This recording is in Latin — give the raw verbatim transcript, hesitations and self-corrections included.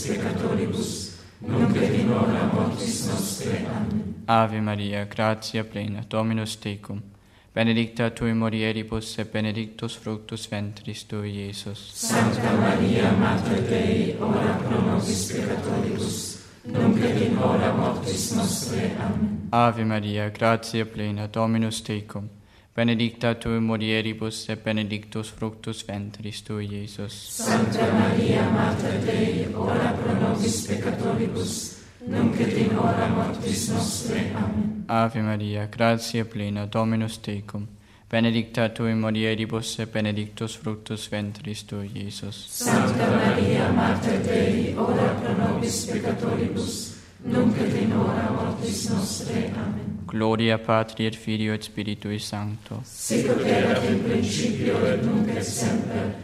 peccatoribus, nunc et in hora mortis nostre. Amen. Ave Maria, gratia plena, Dominus tecum, benedicta tui mulieribus et benedictus fructus ventris tui, Iesus. Sancta Maria, Mater Dei, ora pro nobis peccatoribus, nunc et in hora mortis nostre. Amen. Ave Maria, gratia plena, Dominus tecum, benedicta tui mulieribus et benedictus fructus ventris tui, Iesus. Sancta Maria, Mater Dei, ora pro nobis peccatoribus, nunc et in hora mortis nostre. Amen. Ave Maria, gratia plena, Dominus tecum, benedicta tui mulieribus et benedictus fructus ventris tui, Iesus. Sancta Maria, Mater Dei, ora pro nobis peccatoribus, nunc et in hora mortis nostre. Amen. Gloria Patri et Filio et Spiritui Sancto. Sic ut erat in principio et nunc et semper,